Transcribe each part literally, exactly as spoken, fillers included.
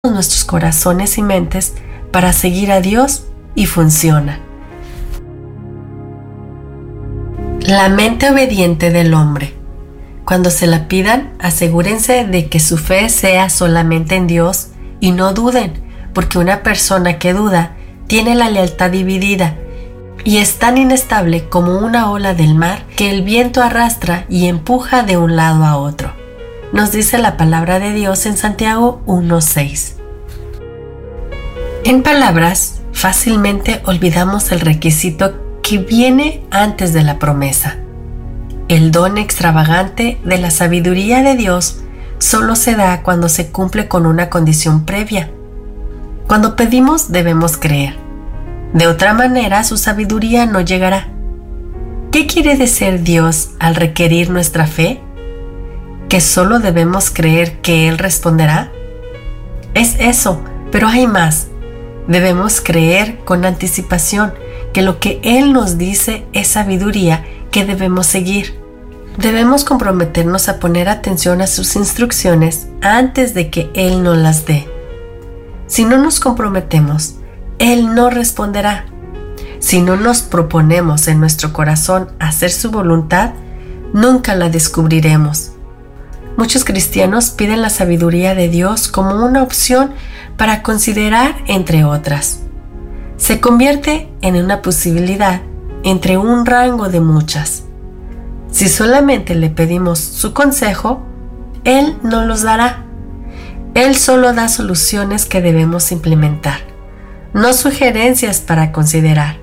nuestros corazones y mentes para seguir a Dios y funciona. La mente obediente del hombre. Cuando se la pidan, asegúrense de que su fe sea solamente en Dios y no duden, porque una persona que duda tiene la lealtad dividida y es tan inestable como una ola del mar que el viento arrastra y empuja de un lado a otro. Nos dice la palabra de Dios en Santiago uno seis. En palabras, fácilmente olvidamos el requisito que viene antes de la promesa. El don extravagante de la sabiduría de Dios solo se da cuando se cumple con una condición previa. Cuando pedimos debemos creer. De otra manera su sabiduría no llegará. ¿Qué quiere decir Dios al requerir nuestra fe? ¿Que solo debemos creer que Él responderá? Es eso, pero hay más. Debemos creer con anticipación que lo que Él nos dice es sabiduría que debemos seguir. Debemos comprometernos a poner atención a sus instrucciones antes de que Él nos las dé. Si no nos comprometemos, Él no responderá. Si no nos proponemos en nuestro corazón hacer su voluntad, nunca la descubriremos. Muchos cristianos piden la sabiduría de Dios como una opción para considerar entre otras. Se convierte en una posibilidad entre un rango de muchas. Si solamente le pedimos su consejo, Él nos los dará. Él solo da soluciones que debemos implementar, no sugerencias para considerar.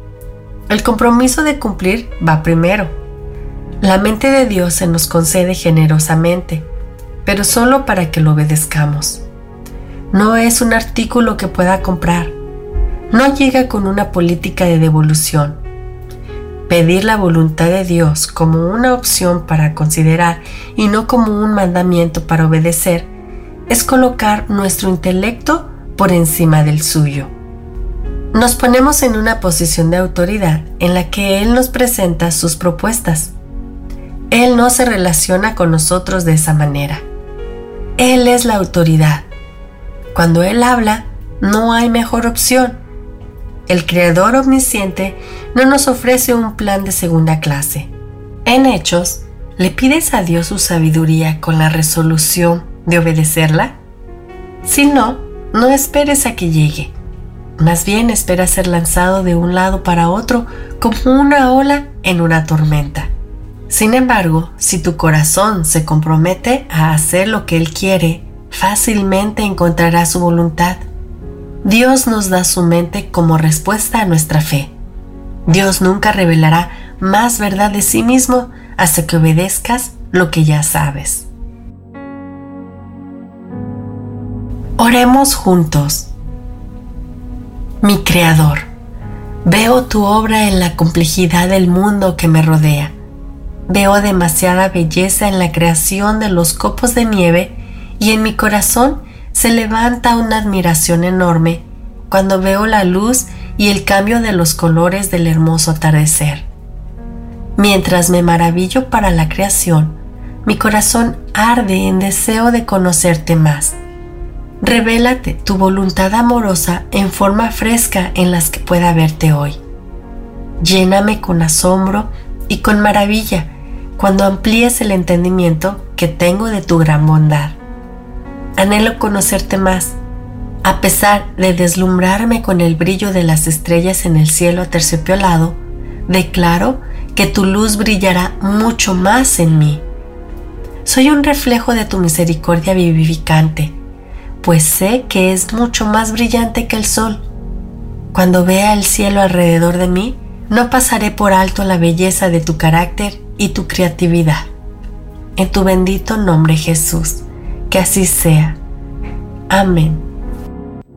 El compromiso de cumplir va primero. La mente de Dios se nos concede generosamente, pero solo para que lo obedezcamos. No es un artículo que pueda comprar. No llega con una política de devolución. Pedir la voluntad de Dios como una opción para considerar y no como un mandamiento para obedecer es colocar nuestro intelecto por encima del suyo. Nos ponemos en una posición de autoridad en la que Él nos presenta sus propuestas. Él no se relaciona con nosotros de esa manera. Él es la autoridad. Cuando Él habla, no hay mejor opción. El Creador omnisciente no nos ofrece un plan de segunda clase. En Hechos, ¿le pides a Dios su sabiduría con la resolución de obedecerla? Si no, no esperes a que llegue. Más bien espera ser lanzado de un lado para otro como una ola en una tormenta. Sin embargo, si tu corazón se compromete a hacer lo que Él quiere, fácilmente encontrarás su voluntad. Dios nos da su mente como respuesta a nuestra fe. Dios nunca revelará más verdad de sí mismo hasta que obedezcas lo que ya sabes. Oremos juntos. Mi Creador, veo tu obra en la complejidad del mundo que me rodea. Veo demasiada belleza en la creación de los copos de nieve y en mi corazón se levanta una admiración enorme cuando veo la luz y el cambio de los colores del hermoso atardecer. Mientras me maravillo para la creación, mi corazón arde en deseo de conocerte más. Revélate tu voluntad amorosa en forma fresca en las que pueda verte hoy. Lléname con asombro y con maravilla cuando amplíes el entendimiento que tengo de tu gran bondad. Anhelo conocerte más. A pesar de deslumbrarme con el brillo de las estrellas en el cielo aterciopelado, declaro que tu luz brillará mucho más en mí. Soy un reflejo de tu misericordia vivificante, pues sé que es mucho más brillante que el sol. Cuando vea el cielo alrededor de mí, no pasaré por alto la belleza de tu carácter y tu creatividad. En tu bendito nombre, Jesús, que así sea. Amén.